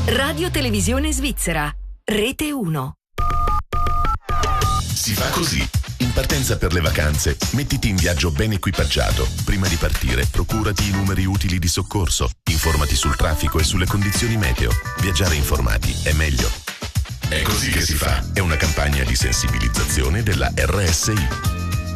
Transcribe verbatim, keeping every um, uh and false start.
Radio Televisione Svizzera, Rete uno. Si fa così. In partenza per le vacanze, mettiti in viaggio ben equipaggiato. Prima di partire, procurati i numeri utili di soccorso. Informati sul traffico e sulle condizioni meteo. Viaggiare informati è meglio. È così che si fa. È una campagna di sensibilizzazione della R S I.